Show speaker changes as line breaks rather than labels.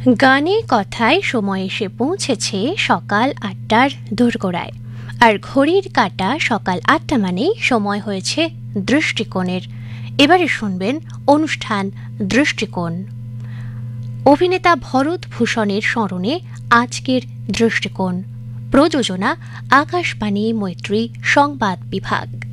গানে কথায় সময় এসে পৌঁছেছে সকাল ৮টার দোরগোড়ায়। আর ঘড়ির কাঁটা সকাল ৮টা মানেই সময় হয়েছে দৃষ্টিকোণের। এবারে শুনবেন অনুষ্ঠান দৃষ্টিকোণ। অভিনেতা ভরত ভূষণের স্মরণে আজকের দৃষ্টিকোণ। প্রযোজনা আকাশবাণী মৈত্রী সংবাদ বিভাগ।